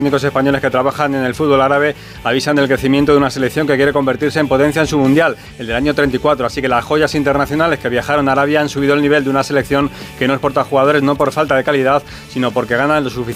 técnicos españoles que trabajan en el fútbol árabe avisan del crecimiento de una selección que quiere convertirse en potencia en su mundial, el del año 34. Así que las joyas internacionales que viajaron a Arabia han subido el nivel de una selección que no exporta jugadores no por falta de calidad, sino porque ganan lo suficiente